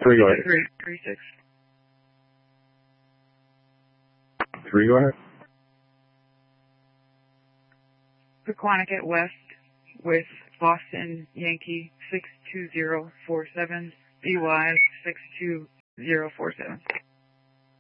Three, go ahead. 336. 3, go ahead. Pequannock West with Boston Yankee 62047, BY 62047.